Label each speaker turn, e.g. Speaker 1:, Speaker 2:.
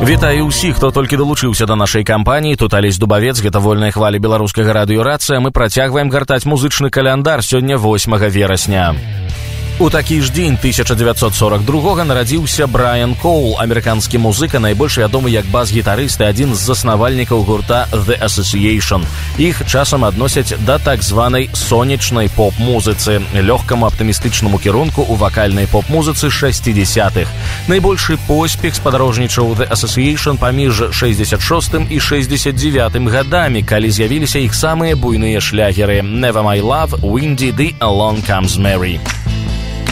Speaker 1: Вітаю ўсіх, хто толькі далучыўся да нашай кампаніі. Тут Алесь Дубавец, гэта вольная хваля беларускага радыёрацыя. Мы працягваем гартаць музычны каляндар. Сёння 8 верасня. У такі ж дзень 1942 нарадзіўся Брайан Коул, амерыканскі музыка, найбольш вядомы як бас-гітарыст і адзін з заснавальнікаў гурта The Association. Іх часам адносяць да так званай сонечнай поп-музыцы, лёгкаму аптымістычнаму кірунку ў вакальнай поп-музыцы 60-х. Найбольшы поспех спадарожнічаў The Association паміж 66 і 69 гадамі, калі з'явіліся іх самыя буйныя шлягеры Never My Love, Windy ды Along Comes Mary.